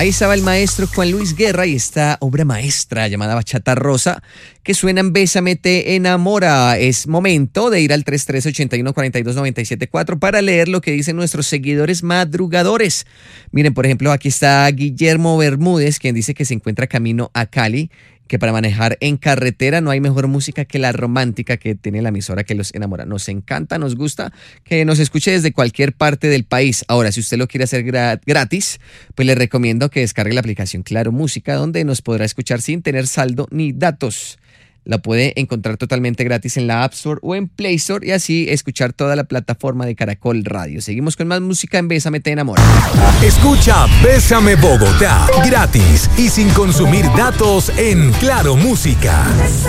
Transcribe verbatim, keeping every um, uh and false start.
Ahí estaba el maestro Juan Luis Guerra y esta obra maestra llamada Bachata Rosa que suena en Bésame te enamora. Es momento de ir al tres tres ocho uno cuatro dos nueve siete cuatro para leer lo que dicen nuestros seguidores madrugadores. Miren, por ejemplo, aquí está Guillermo Bermúdez, quien dice que se encuentra camino a Cali, que para manejar en carretera no hay mejor música que la romántica que tiene la emisora que los enamora. Nos encanta, nos gusta que nos escuche desde cualquier parte del país. Ahora, si usted lo quiere hacer gratis, pues le recomiendo que descargue la aplicación Claro Música, donde nos podrá escuchar sin tener saldo ni datos. La puede encontrar totalmente gratis en la App Store o en Play Store y así escuchar toda la plataforma de Caracol Radio. Seguimos con más música en Bésame te enamora. Escucha Bésame Bogotá gratis y sin consumir datos en Claro Música.